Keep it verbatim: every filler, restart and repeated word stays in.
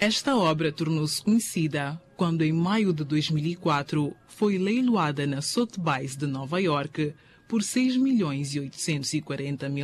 Esta obra tornou-se conhecida quando, em maio de dois mil e quatro, foi leiloada na Sotheby's de Nova York por seis milhões e oitocentos e quarenta mil